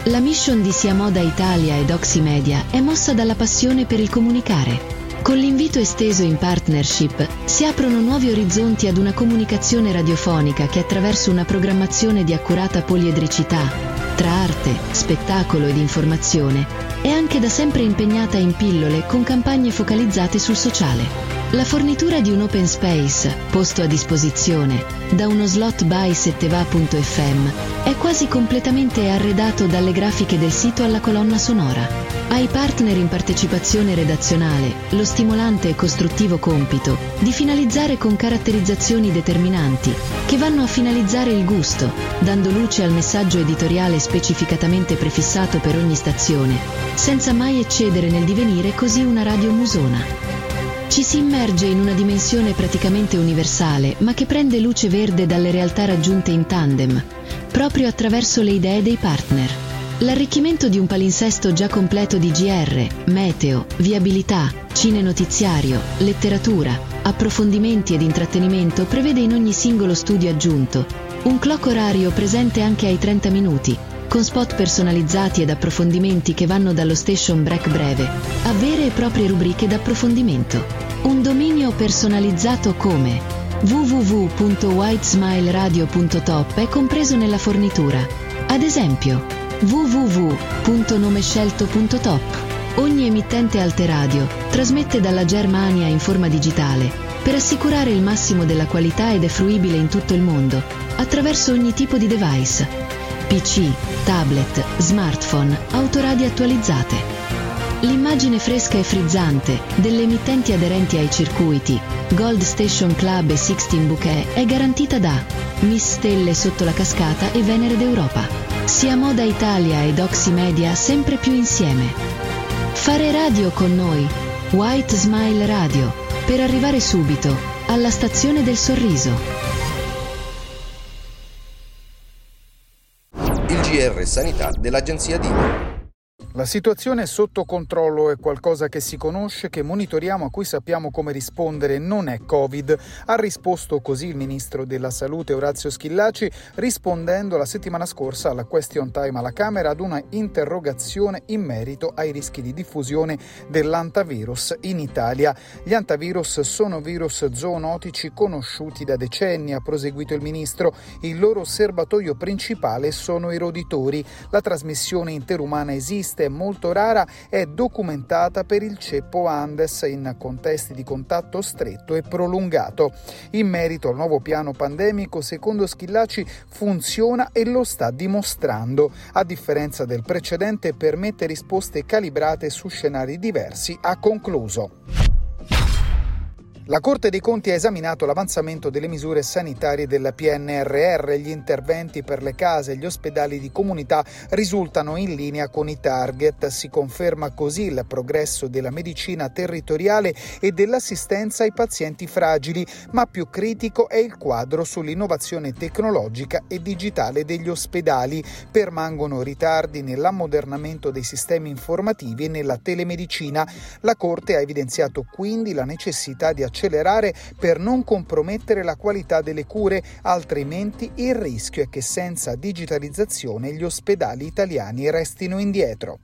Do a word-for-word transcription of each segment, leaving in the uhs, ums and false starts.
La mission di Sia Moda Italia ed Oximedia è mossa dalla passione per il comunicare. Con l'invito esteso in partnership, si aprono nuovi orizzonti ad una comunicazione radiofonica che attraverso una programmazione di accurata poliedricità, tra arte, spettacolo ed informazione, è anche da sempre impegnata in pillole con campagne focalizzate sul sociale. La fornitura di un open space, posto a disposizione, da uno slot by setteva punto effe emme, è quasi completamente arredato dalle grafiche del sito alla colonna sonora. Ai partner in partecipazione redazionale, lo stimolante e costruttivo compito di finalizzare con caratterizzazioni determinanti, che vanno a finalizzare il gusto, dando luce al messaggio editoriale specificatamente prefissato per ogni stazione, senza mai eccedere nel divenire così una radio musona. Ci si immerge in una dimensione praticamente universale, ma che prende luce verde dalle realtà raggiunte in tandem, proprio attraverso le idee dei partner. L'arricchimento di un palinsesto già completo di G R, meteo, viabilità, cine-notiziario, letteratura, approfondimenti ed intrattenimento prevede in ogni singolo studio aggiunto un clock orario presente anche ai trenta minuti, con spot personalizzati ed approfondimenti che vanno dallo station break breve a vere e proprie rubriche d'approfondimento. Un dominio personalizzato come w w w punto whitesmileradio punto top è compreso nella fornitura. Ad esempio, w w w punto nomescelto punto top. Ogni emittente Alteradio trasmette dalla Germania in forma digitale per assicurare il massimo della qualità ed è fruibile in tutto il mondo attraverso ogni tipo di device: P C, tablet, smartphone, autoradio attualizzate. L'immagine fresca e frizzante delle emittenti aderenti ai circuiti Gold Station Club e Sixteen Bouquet è garantita da Miss Stelle sotto la cascata e Venere d'Europa. Sia Moda Italia ed Oximedia sempre più insieme. Fare radio con noi, White Smile Radio, per arrivare subito alla stazione del sorriso. Il G R Sanità dell'Agenzia Dino. La situazione è sotto controllo, è qualcosa che si conosce, che monitoriamo, a cui sappiamo come rispondere, non è Covid. Ha risposto così il ministro della Salute Orazio Schillaci, rispondendo la settimana scorsa alla question time alla Camera ad una interrogazione in merito ai rischi di diffusione dell'antavirus in Italia. Gli antavirus sono virus zoonotici conosciuti da decenni, ha proseguito il ministro. Il loro serbatoio principale sono i roditori. La trasmissione interumana esiste, è molto rara, è documentata per il ceppo Andes in contesti di contatto stretto e prolungato. In merito al nuovo piano pandemico, secondo Schillaci, funziona e lo sta dimostrando. A differenza del precedente, permette risposte calibrate su scenari diversi, ha concluso. La Corte dei Conti ha esaminato l'avanzamento delle misure sanitarie del P N R R. Gli interventi per le case e gli ospedali di comunità risultano in linea con i target. Si conferma così il progresso della medicina territoriale e dell'assistenza ai pazienti fragili, ma più critico è il quadro sull'innovazione tecnologica e digitale degli ospedali. Permangono ritardi nell'ammodernamento dei sistemi informativi e nella telemedicina. La Corte ha evidenziato quindi la necessità di accelerare per non compromettere la qualità delle cure, altrimenti il rischio è che senza digitalizzazione gli ospedali italiani restino indietro.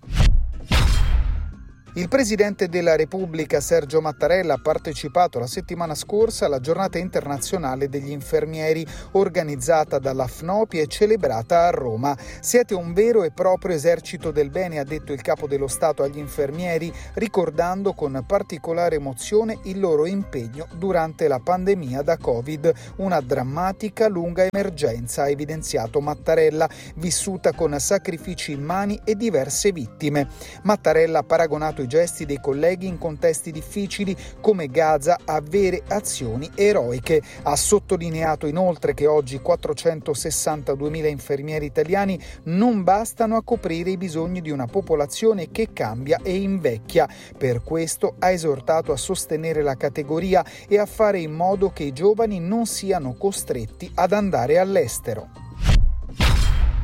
Il Presidente della Repubblica Sergio Mattarella ha partecipato la settimana scorsa alla Giornata internazionale degli infermieri, organizzata dalla F N O P I e celebrata a Roma. Siete un vero e proprio esercito del bene, ha detto il Capo dello Stato agli infermieri, ricordando con particolare emozione il loro impegno durante la pandemia da Covid, una drammatica lunga emergenza, ha evidenziato Mattarella, vissuta con sacrifici immani e diverse vittime. Mattarella ha paragonato i gesti dei colleghi in contesti difficili come Gaza a vere azioni eroiche. Ha sottolineato inoltre che oggi quattrocentosessantaduemila infermieri italiani non bastano a coprire i bisogni di una popolazione che cambia e invecchia. Per questo ha esortato a sostenere la categoria e a fare in modo che i giovani non siano costretti ad andare all'estero.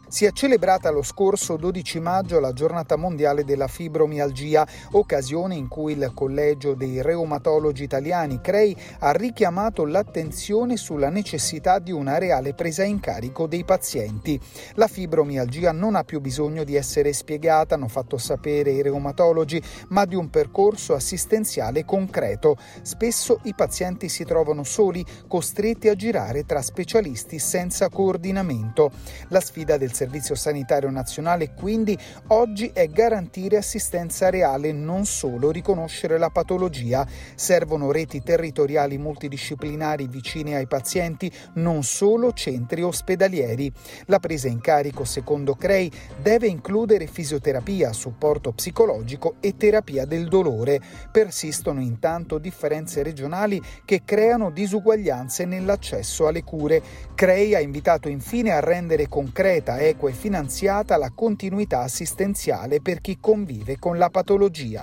Si è celebrata lo scorso dodici maggio la giornata mondiale della fibromialgia, occasione in cui il Collegio dei Reumatologi Italiani C R E I ha richiamato l'attenzione sulla necessità di una reale presa in carico dei pazienti. La fibromialgia non ha più bisogno di essere spiegata, hanno fatto sapere i reumatologi, ma di un percorso assistenziale concreto. Spesso i pazienti si trovano soli, costretti a girare tra specialisti senza coordinamento. La sfida del Servizio Sanitario Nazionale quindi oggi è garantire assistenza reale, non solo riconoscere la patologia. Servono reti territoriali multidisciplinari vicine ai pazienti, non solo centri ospedalieri. La presa in carico, secondo C R E I, deve includere fisioterapia, supporto psicologico e terapia del dolore. Persistono intanto differenze regionali che creano disuguaglianze nell'accesso alle cure. C R E I ha invitato infine a rendere concreta, equa e finanziata la continuità assistenziale per chi convive con la patologia.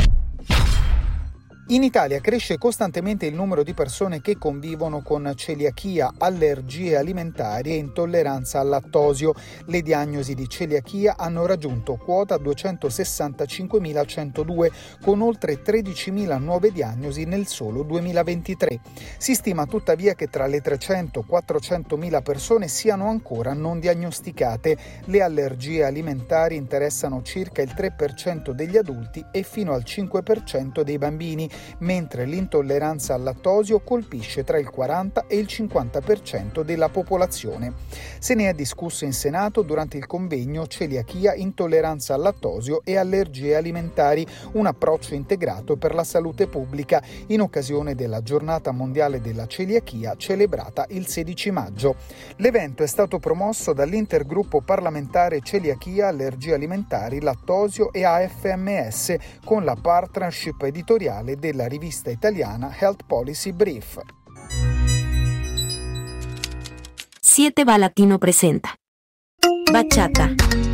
In Italia cresce costantemente il numero di persone che convivono con celiachia, allergie alimentari e intolleranza al lattosio. Le diagnosi di celiachia hanno raggiunto quota duecentosessantacinquemilacentodue, con oltre tredicimila nuove diagnosi nel solo duemilaventitré. Si stima tuttavia che tra le trecento quattrocentomila persone siano ancora non diagnosticate. Le allergie alimentari interessano circa il tre per cento degli adulti e fino al cinque per cento dei bambini, mentre l'intolleranza al lattosio colpisce tra il quaranta e il cinquanta per cento della popolazione. Se ne è discusso in Senato durante il convegno Celiachia, intolleranza al lattosio e allergie alimentari, un approccio integrato per la salute pubblica, in occasione della Giornata Mondiale della Celiachia celebrata il sedici maggio. L'evento è stato promosso dall'Intergruppo Parlamentare Celiachia, Allergie Alimentari, Lattosio e A F M S con la partnership editoriale della rivista italiana Health Policy Brief. siete va Latino presenta Bachata.